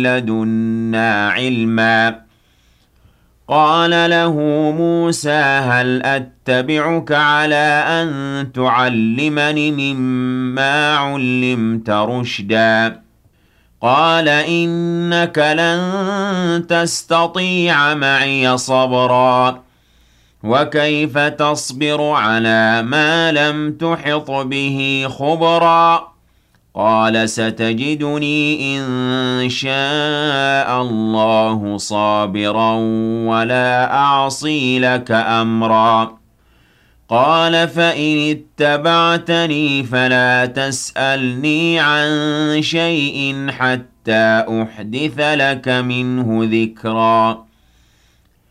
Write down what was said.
لدنا علما. قال له موسى هل أتبعك على أن تعلمني مما علمت رشدا قال إنك لن تستطيع معي صبرا وكيف تصبر على ما لم تحط به خبرا قال ستجدني إن شاء الله صابرا ولا أعصي لك أمرا قال فإن اتبعتني فلا تسألني عن شيء حتى أحدث لك منه ذكرا